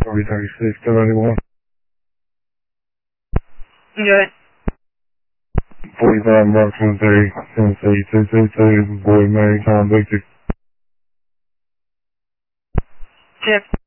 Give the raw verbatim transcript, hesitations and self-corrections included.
three thirty-six, two ninety-one. Good. forty-five Mark Cemetery, Tennessee, two two two, boy, Mary, Tom, Victor. Chip.